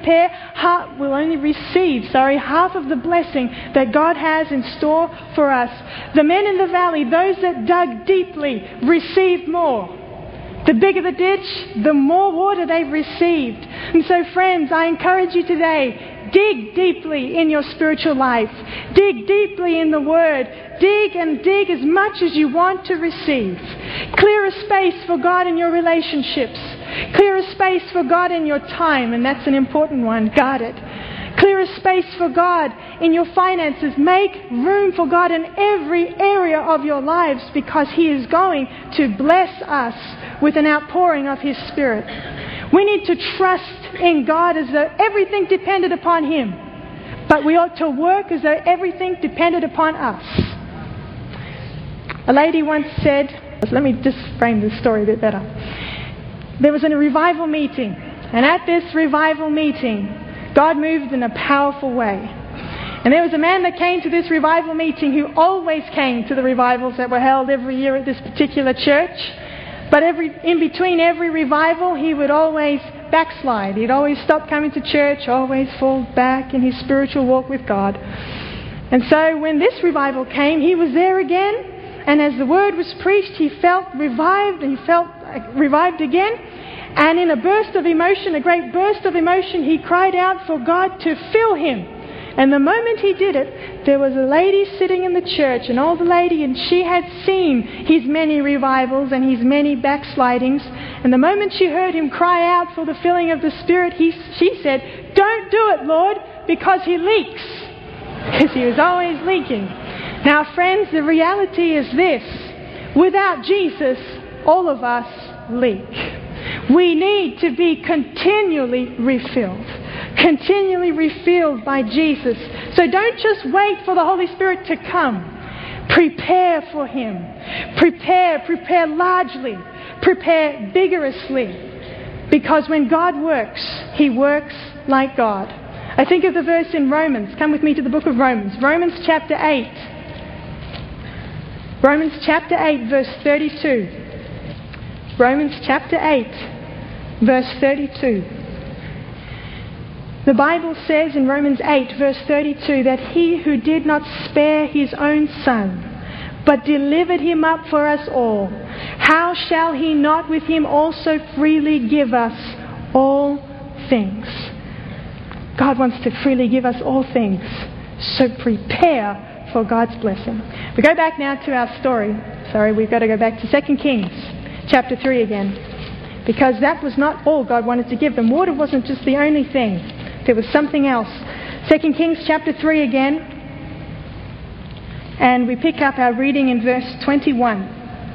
will only receive half of the blessing that God has in store for us. The men in the valley, those that dug deeply, received more. The bigger the ditch, the more water they've received. And so friends, I encourage you today, dig deeply in your spiritual life. Dig deeply in the Word. Dig and dig as much as you want to receive. Clear a space for God in your relationships. Clear a space for God in your time, and that's an important one. Guard it. Clear a space for God in your finances. Make room for God in every area of your lives, because He is going to bless us with an outpouring of His Spirit. We need to trust in God as though everything depended upon Him. But we ought to work as though everything depended upon us. A lady once said, let me just frame this story a bit better. There was a revival meeting, and at this revival meeting, God moved in a powerful way. And there was a man that came to this revival meeting who always came to the revivals that were held every year at this particular church. But in between every revival, he would always backslide. He'd always stop coming to church, always fall back in his spiritual walk with God. And so when this revival came, he was there again. And as the word was preached, he felt revived, and he felt revived again. And in a burst of emotion, a great burst of emotion, he cried out for God to fill him. And the moment he did it, there was a lady sitting in the church, an older lady, and she had seen his many revivals and his many backslidings. And the moment she heard him cry out for the filling of the Spirit, she said, "Don't do it, Lord, because he leaks." Because he was always leaking. Now, friends, the reality is this. Without Jesus, all of us leak. We need to be continually refilled. Continually refilled by Jesus. So don't just wait for the Holy Spirit to come. Prepare for Him. Prepare largely. Prepare vigorously. Because when God works, He works like God. I think of the verse in Romans. Come with me to the book of Romans. Romans chapter 8. Romans chapter 8, verse 32. Romans chapter 8, verse 32. The Bible says in Romans 8, verse 32, that He who did not spare His own Son, but delivered Him up for us all, how shall He not with Him also freely give us all things? God wants to freely give us all things. So prepare for God's blessing. We go back now to our story. We've got to go back to 2 Kings chapter 3 again. Because that was not all God wanted to give them. Water wasn't just the only thing. There was something else. 2 Kings chapter 3 again. And we pick up our reading in verse 21.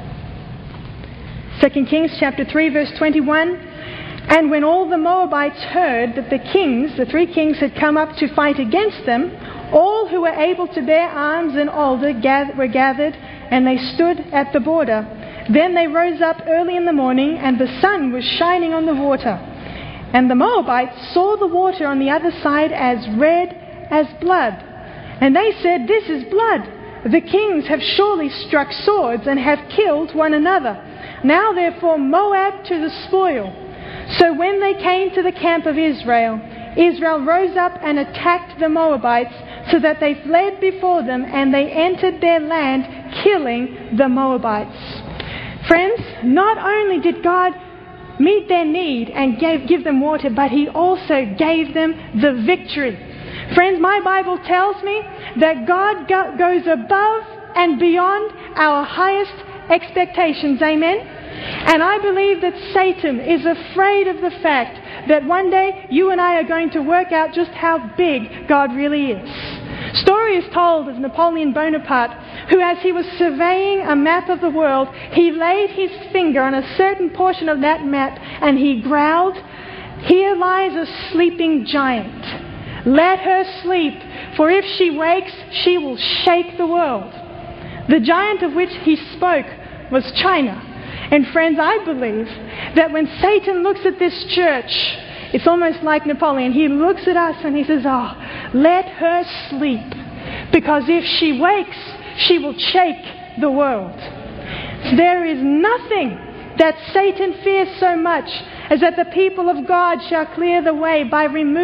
2 Kings chapter 3 verse 21. And when all the Moabites heard that the 3 kings had come up to fight against them, all who were able to bear arms and older were gathered, and they stood at the border. Then they rose up early in the morning, and the sun was shining on the water. And the Moabites saw the water on the other side as red as blood. And they said, "This is blood. The kings have surely struck swords and have killed one another. Now therefore Moab to the spoil." So when they came to the camp of Israel, Israel rose up and attacked the Moabites, so that they fled before them, and they entered their land, killing the Moabites. Friends, not only did God meet their need and give them water, but He also gave them the victory. Friends, my Bible tells me that God goes above and beyond our highest expectations. Amen? And I believe that Satan is afraid of the fact that one day you and I are going to work out just how big God really is. Story is told of Napoleon Bonaparte, who, as he was surveying a map of the world, he laid his finger on a certain portion of that map and he growled, "Here lies a sleeping giant. Let her sleep, for if she wakes, she will shake the world." The giant of which he spoke was China. And friends, I believe that when Satan looks at this church, it's almost like Napoleon. He looks at us and he says, "Oh, let her sleep. Because if she wakes, she will shake the world." There is nothing that Satan fears so much as that the people of God shall clear the way by removing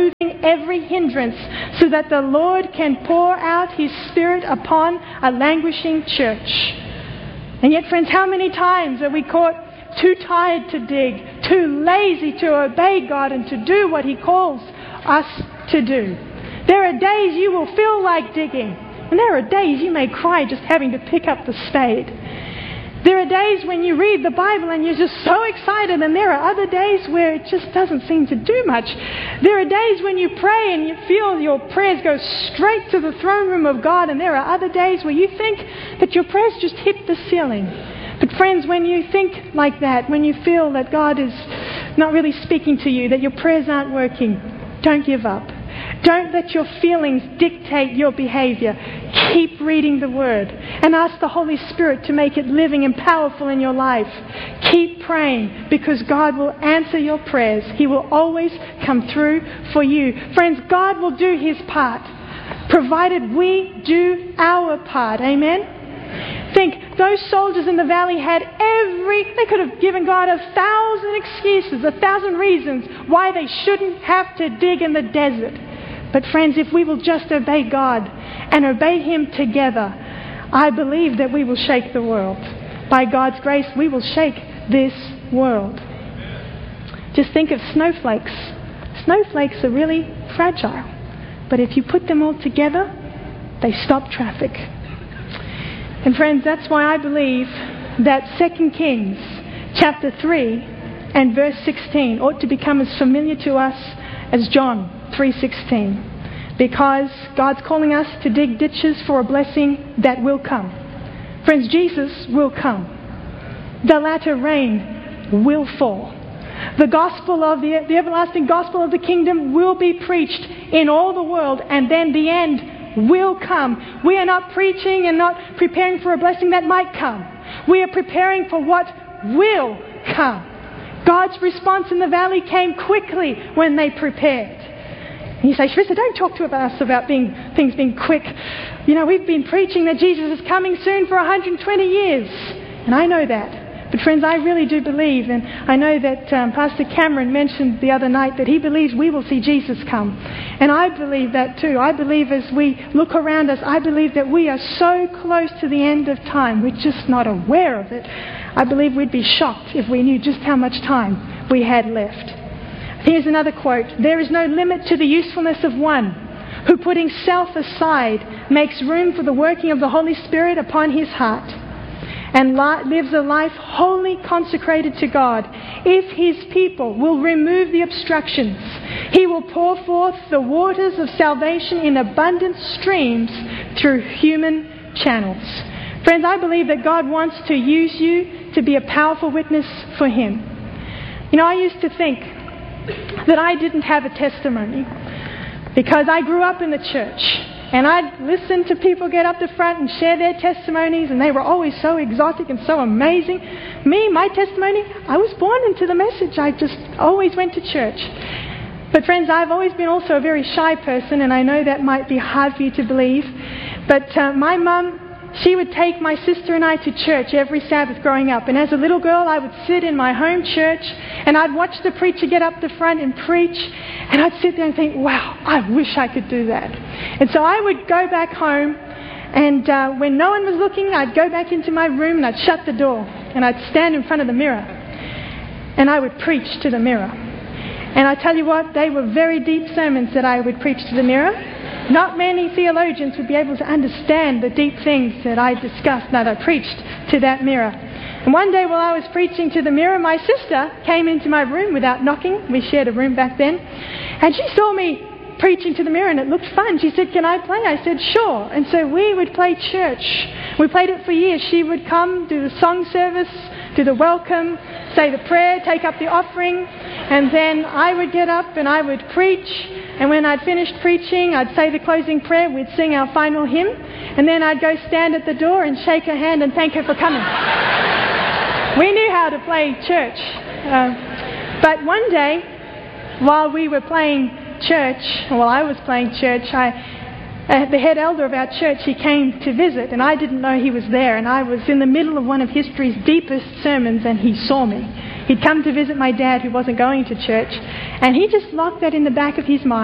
every hindrance so that the Lord can pour out His Spirit upon a languishing church. And yet, friends, how many times are we caught too tired to dig, too lazy to obey God and to do what He calls us to do? There are days you will feel like digging, and there are days you may cry just having to pick up the spade. There are days when you read the Bible and you're just so excited, and there are other days where it just doesn't seem to do much. There are days when you pray and you feel your prayers go straight to the throne room of God, and there are other days where you think that your prayers just hit the ceiling. But friends, when you think like that, when you feel that God is not really speaking to you, that your prayers aren't working, don't give up. Don't let your feelings dictate your behavior. Keep reading the Word and ask the Holy Spirit to make it living and powerful in your life. Keep praying, because God will answer your prayers. He will always come through for you. Friends, God will do His part, provided we do our part. Amen? Think, those soldiers in the valley they could have given God 1,000 excuses, 1,000 reasons why they shouldn't have to dig in the desert. But friends, if we will just obey God and obey Him together, I believe that we will shake the world. By God's grace, we will shake this world. Just think of snowflakes. Snowflakes are really fragile. But if you put them all together, they stop traffic. And friends, that's why I believe that 2 Kings chapter 3 and verse 16 ought to become as familiar to us as John 3:16, because God's calling us to dig ditches for a blessing that will come. Friends, Jesus will come. The latter rain will fall. The gospel of the everlasting gospel of the kingdom will be preached in all the world, and then the end will come. We are not preaching and not preparing for a blessing that might come. We are preparing for what will come. God's response in the valley came quickly when they prepared. And you say, Sharissa, don't talk to us about things being quick. You know, we've been preaching that Jesus is coming soon for 120 years. And I know that. But friends, I really do believe, and I know that Pastor Cameron mentioned the other night that he believes we will see Jesus come. And I believe that too. I believe as we look around us, I believe that we are so close to the end of time, we're just not aware of it. I believe we'd be shocked if we knew just how much time we had left. Here's another quote. There is no limit to the usefulness of one who, putting self aside, makes room for the working of the Holy Spirit upon his heart and lives a life wholly consecrated to God. If His people will remove the obstructions, He will pour forth the waters of salvation in abundant streams through human channels. Friends, I believe that God wants to use you to be a powerful witness for Him. You know, I used to think that I didn't have a testimony because I grew up in the church. And I'd listen to people get up the front and share their testimonies, and they were always so exotic and so amazing. Me, my testimony, I was born into the message. I just always went to church. But friends, I've always been also a very shy person, and I know that might be hard for you to believe. But my mum, she would take my sister and I to church every Sabbath growing up. And as a little girl, I would sit in my home church and I'd watch the preacher get up the front and preach. And I'd sit there and think, wow, I wish I could do that. And so I would go back home, and when no one was looking, I'd go back into my room and I'd shut the door. And I'd stand in front of the mirror. And I would preach to the mirror. And I tell you what, they were very deep sermons that I would preach to the mirror. Not many theologians would be able to understand the deep things that I discussed, that I preached to that mirror. And one day while I was preaching to the mirror, my sister came into my room without knocking. We shared a room back then. And she saw me preaching to the mirror and it looked fun. She said, "Can I play?" I said, "Sure." And so we would play church. We played it for years. She would come, do the song service, do the welcome, say the prayer, take up the offering. And then I would get up and I would preach. And when I'd finished preaching, I'd say the closing prayer, we'd sing our final hymn, and then I'd go stand at the door and shake her hand and thank her for coming. We knew how to play church. But one day, while we were playing church, while I was playing church, the head elder of our church, he came to visit, and I didn't know he was there, and I was in the middle of one of history's deepest sermons, and he saw me. He'd come to visit my dad, who wasn't going to church, and he just locked that in the back of his mind,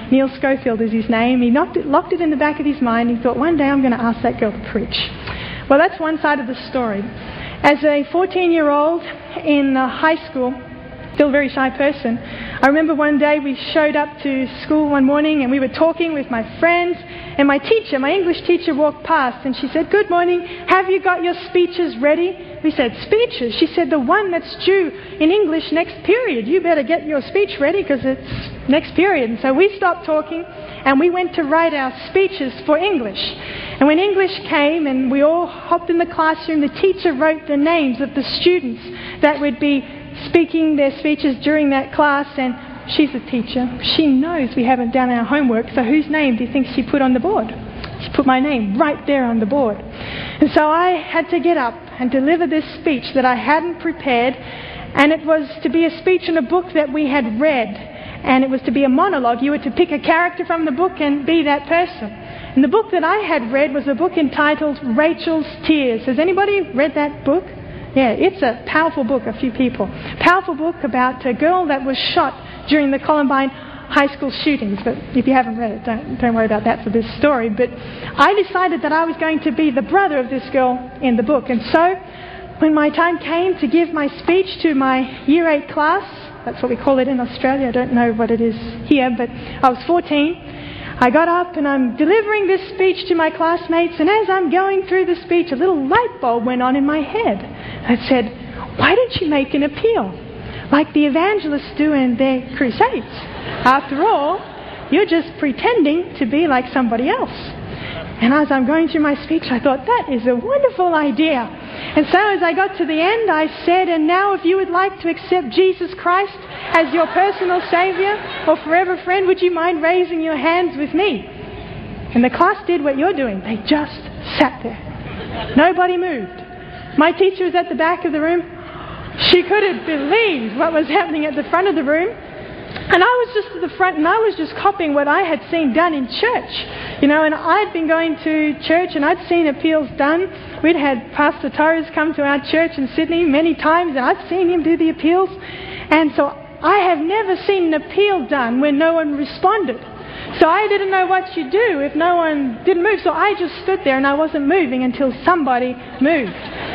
Neil Schofield is his name. He locked it in the back of his mind. He thought, one day I'm going to ask that girl to preach. Well, that's one side of the story. As a 14-year-old in high school, still a very shy person, I remember one day we showed up to school one morning and we were talking with my friends, and my English teacher, walked past and she said, "Good morning, have you got your speeches ready?" We said, "Speeches?" She said, "The one that's due in English next period. You better get your speech ready because it's next period." And so we stopped talking and we went to write our speeches for English. And when English came and we all hopped in the classroom, the teacher wrote the names of the students that would be speaking their speeches during that class. And she's a teacher. She knows we haven't done our homework, so whose name do you think she put on the board? She put my name right there on the board. And so I had to get up and deliver this speech that I hadn't prepared, and it was to be a speech in a book that we had read, and it was to be a monologue. You were to pick a character from the book and be that person. And the book that I had read was a book entitled Rachel's Tears. Has anybody read that book? Yeah, it's a powerful book, a few people. Powerful book about a girl that was shot during the Columbine high school shootings. But if you haven't read it, don't worry about that for this story. But I decided that I was going to be the brother of this girl in the book. And so when my time came to give my speech to my Year 8 class, that's what we call it in Australia, I don't know what it is here, but I was 14. I got up and I'm delivering this speech to my classmates, and as I'm going through the speech, a little light bulb went on in my head. It said, "Why don't you make an appeal like the evangelists do in their crusades? After all, you're just pretending to be like somebody else." And as I'm going through my speech, I thought, that is a wonderful idea. And so as I got to the end, I said, "And now if you would like to accept Jesus Christ as your personal Saviour or forever friend, would you mind raising your hands with me?" And the class did what you're doing. They just sat there. Nobody moved. My teacher was at the back of the room. She couldn't believe what was happening at the front of the room. And I was just at the front, and I was just copying what I had seen done in church. And I'd been going to church and I'd seen appeals done. We'd had Pastor Torres come to our church in Sydney many times, and I'd seen him do the appeals. And so I have never seen an appeal done when no one responded. So I didn't know what you do if no one didn't move. So I just stood there and I wasn't moving until somebody moved.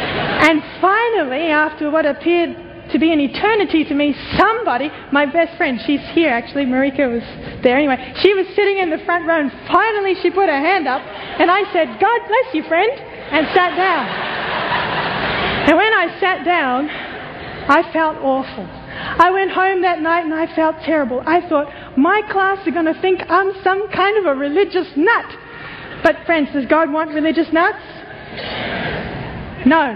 And finally, after what appeared to be an eternity to me, somebody, my best friend, she's here actually, Marika was there anyway, she was sitting in the front row, and finally she put her hand up, and I said, "God bless you, friend," and sat down. And when I sat down, I felt awful. I went home that night and I felt terrible. I thought, my class are going to think I'm some kind of a religious nut. But friends, does God want religious nuts? No.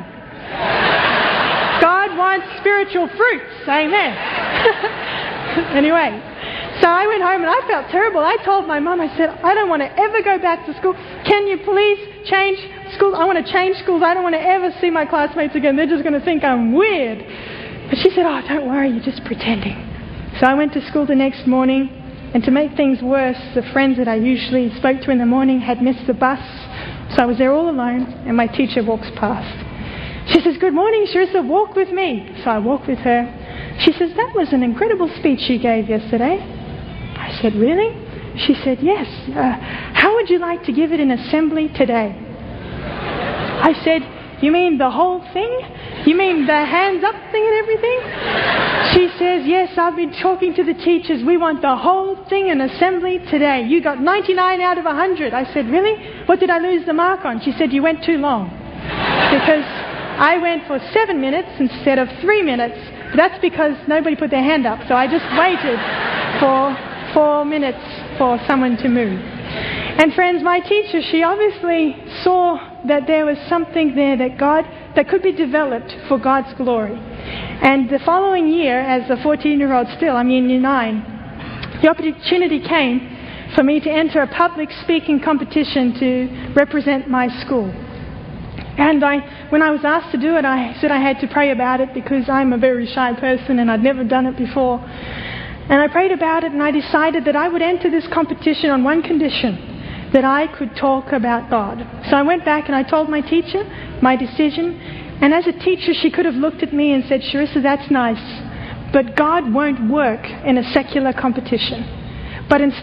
God wants spiritual fruits. Amen. Anyway, so I went home and I felt terrible. I told my mum, I said, "I don't want to ever go back to school. Can you please change schools? I want to change schools. I don't want to ever see my classmates again. They're just going to think I'm weird." But she said, "Oh, don't worry, you're just pretending." So I went to school the next morning, and to make things worse, the friends that I usually spoke to in the morning had missed the bus. So I was there all alone, and my teacher walks past. She says, "Good morning, Charissa, walk with me." So I walk with her. She says, "That was an incredible speech you gave yesterday." I said, "Really?" She said, "Yes. How would you like to give it in assembly today?" I said, "You mean the whole thing? You mean the hands up thing and everything?" She says, "Yes, I've been talking to the teachers. We want the whole thing in assembly today. You got 99 out of 100. I said, "Really? What did I lose the mark on?" She said, "You went too long." Because I went for 7 minutes instead of 3 minutes. But that's because nobody put their hand up. So I just waited for 4 minutes for someone to move. And friends, my teacher, she obviously saw that there was something there that could be developed for God's glory. And the following year, as a 14-year-old still, I'm in Year 9, the opportunity came for me to enter a public speaking competition to represent my school. And when I was asked to do it, I said I had to pray about it because I'm a very shy person and I'd never done it before. And I prayed about it and I decided that I would enter this competition on one condition, that I could talk about God. So I went back and I told my teacher my decision. And as a teacher, she could have looked at me and said, "Charissa, that's nice, but God won't work in a secular competition." But instead, she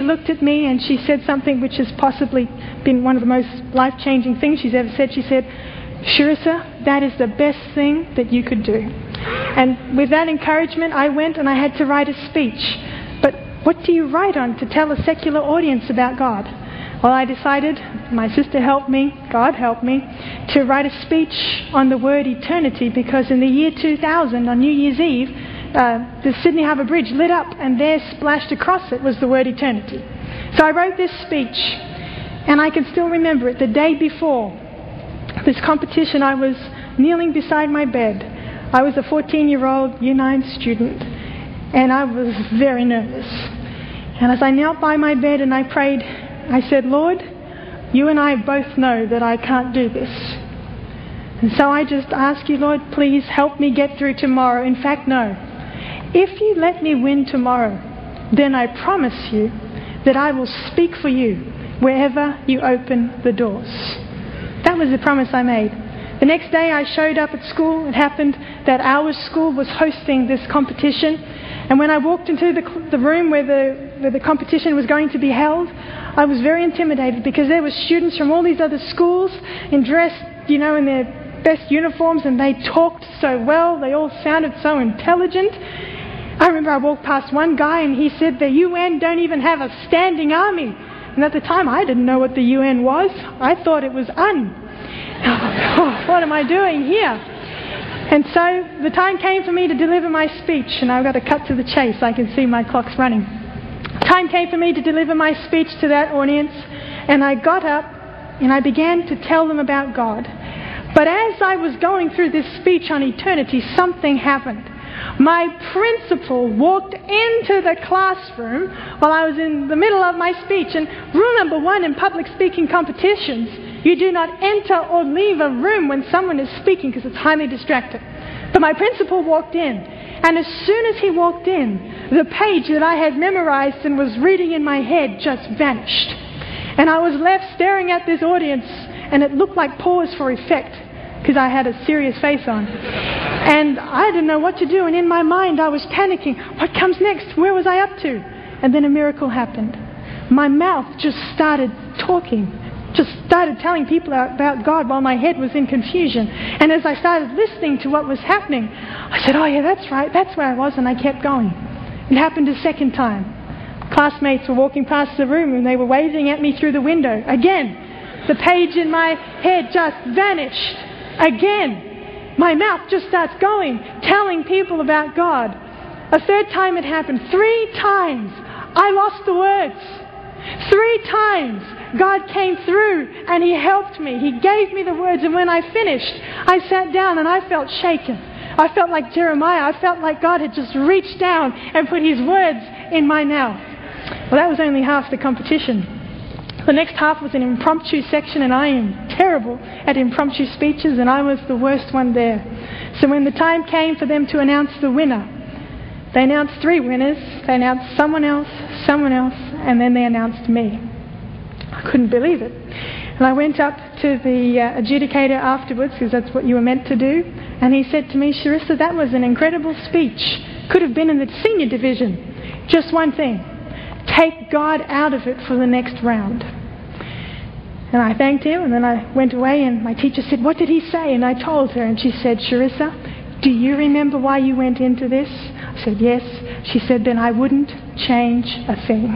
looked at me and she said something which has possibly been one of the most life-changing things she's ever said. She said, "Sharissa, that is the best thing that you could do." And with that encouragement, I went and I had to write a speech. But what do you write on to tell a secular audience about God? Well, I decided, my sister helped me, God helped me, to write a speech on the word eternity, because in the year 2000, on New Year's Eve, the Sydney Harbour Bridge lit up and there splashed across it was the word eternity. So I wrote this speech, and I can still remember it. The day before this competition, I was kneeling beside my bed. I was a 14-year-old Year 9 student, and I was very nervous. And as I knelt by my bed and I prayed, I said, "Lord, you and I both know that I can't do this. And so I just ask you, Lord, please help me get through tomorrow. In fact, no. If you let me win tomorrow, then I promise you that I will speak for you wherever you open the doors." That was the promise I made. The next day I showed up at school. It happened that our school was hosting this competition. And when I walked into the room where the competition was going to be held, I was very intimidated, because there were students from all these other schools dressed, in their best uniforms, and they talked so well. They all sounded so intelligent. I remember I walked past one guy and he said, "The UN don't even have a standing army." And at the time I didn't know what the UN was. I thought it was what am I doing here? And so the time came for me to deliver my speech, and I've got to cut to the chase. I can see my clock's running. Time came for me to deliver my speech to that audience, and I got up and I began to tell them about God. But as I was going through this speech on eternity, something happened. My principal walked into the classroom while I was in the middle of my speech. And rule number 1 in public speaking competitions, you do not enter or leave a room when someone is speaking, because it's highly distracting. But my principal walked in, and as soon as he walked in, the page that I had memorized and was reading in my head just vanished. And I was left staring at this audience, and it looked like pause for effect, because I had a serious face on. And I didn't know what to do, and in my mind I was panicking. What comes next? Where was I up to? And then a miracle happened. My mouth just started talking, just started telling people about God while my head was in confusion. And as I started listening to what was happening, I said, "Oh yeah, that's right, that's where I was," and I kept going. It happened a second time. Classmates were walking past the room and they were waving at me through the window. Again, the page in my head just vanished. Again, my mouth just starts going, telling people about God. A third time it happened. 3 times I lost the words. 3 times God came through and He helped me. He gave me the words, and when I finished, I sat down and I felt shaken. I felt like Jeremiah. I felt like God had just reached down and put His words in my mouth. Well, that was only half the competition. The next half was an impromptu section, and I am terrible at impromptu speeches, and I was the worst one there. So when the time came for them to announce the winner, they announced 3 winners. They announced someone else, and then they announced me. I couldn't believe it. And I went up to the adjudicator afterwards, because that's what you were meant to do, and he said to me, "Sharissa, that was an incredible speech. Could have been in the senior division. Just one thing. Take God out of it for the next round." And I thanked him, and then I went away, and my teacher said, "What did he say?" And I told her, and she said, "Sharissa, do you remember why you went into this?" I said, "Yes." She said, "Then I wouldn't change a thing."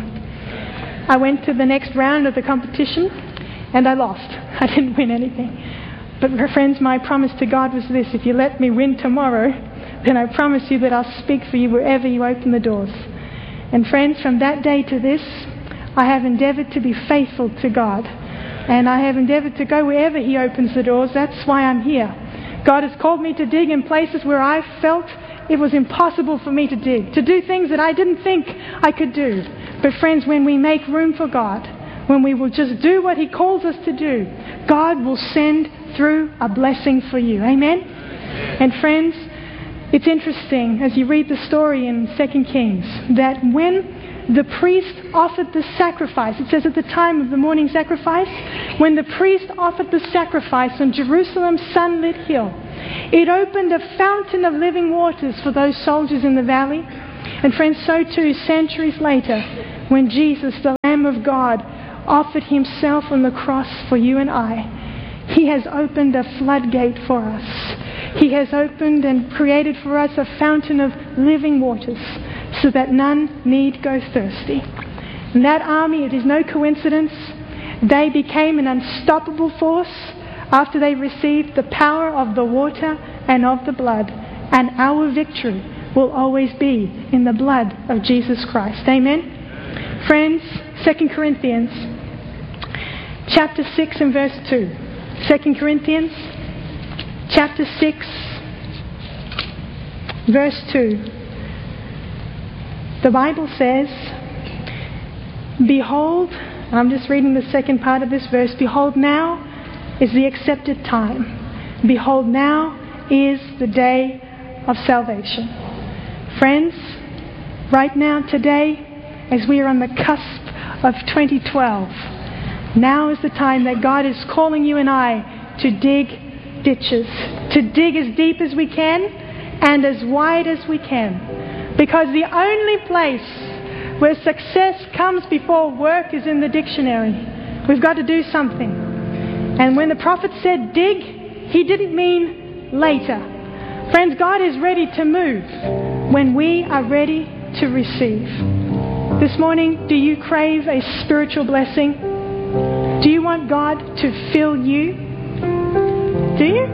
I went to the next round of the competition, and I lost. I didn't win anything. But friends, my promise to God was this: if you let me win tomorrow, then I promise you that I'll speak for you wherever you open the doors. And friends, from that day to this, I have endeavoured to be faithful to God. And I have endeavoured to go wherever He opens the doors. That's why I'm here. God has called me to dig in places where I felt it was impossible for me to dig, to do things that I didn't think I could do. But friends, when we make room for God, when we will just do what He calls us to do, God will send through a blessing for you. Amen? And friends, it's interesting as you read the story in 2 Kings that when the priest offered the sacrifice, it says at the time of the morning sacrifice, when the priest offered the sacrifice on Jerusalem's sunlit hill, it opened a fountain of living waters for those soldiers in the valley. And friends, so too, centuries later, when Jesus, the of God, offered himself on the cross for you and I. He has opened a floodgate for us. He has opened and created for us a fountain of living waters so that none need go thirsty. And that army, it is no coincidence, they became an unstoppable force after they received the power of the water and of the blood. And our victory will always be in the blood of Jesus Christ. Amen? Friends, 2 Corinthians chapter 6 and verse 2. 2 Corinthians chapter 6 verse 2. The Bible says, behold, I'm just reading the second part of this verse, behold, now is the accepted time. Behold, now is the day of salvation. Friends, right now, today, as we are on the cusp of 2012, now is the time that God is calling you and I to dig ditches, to dig as deep as we can and as wide as we can. Because the only place where success comes before work is in the dictionary. We've got to do something. And when the prophet said dig, he didn't mean later. Friends, God is ready to move when we are ready to receive. This morning, do you crave a spiritual blessing? Do you want God to fill you? Do you?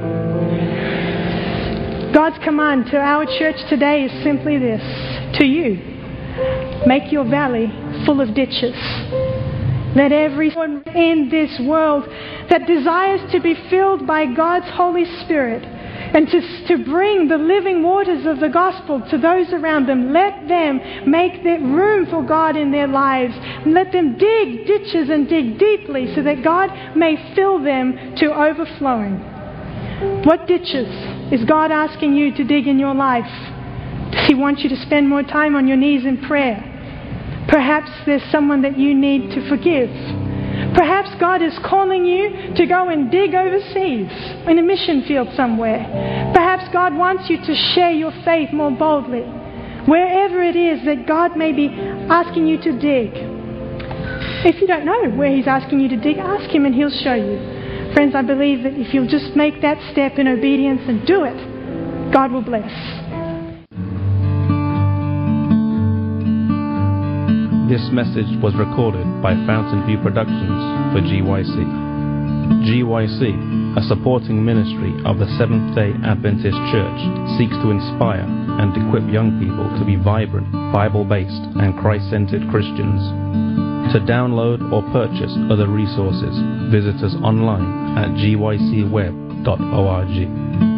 God's command to our church today is simply this. To you, make your valley full of ditches. Let everyone in this world that desires to be filled by God's Holy Spirit and to bring the living waters of the gospel to those around them, let them make room for God in their lives. Let them dig ditches and dig deeply so that God may fill them to overflowing. What ditches is God asking you to dig in your life? Does He want you to spend more time on your knees in prayer? Perhaps there's someone that you need to forgive. Perhaps God is calling you to go and dig overseas in a mission field somewhere. Perhaps God wants you to share your faith more boldly. Wherever it is that God may be asking you to dig. If you don't know where He's asking you to dig, ask Him and He'll show you. Friends, I believe that if you'll just make that step in obedience and do it, God will bless. This message was recorded by Fountain View Productions for GYC. GYC, a supporting ministry of the Seventh-day Adventist Church, seeks to inspire and equip young people to be vibrant, Bible-based and Christ-centered Christians. To download or purchase other resources, visit us online at gycweb.org.